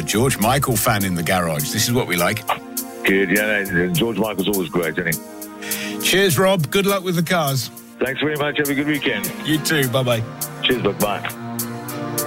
George Michael fan in the garage. This is what we like. Good, yeah. George Michael's always great, isn't he? Cheers, Rob. Good luck with the cars. Thanks very much. Have a good weekend. You too. Bye-bye. Cheers, bye.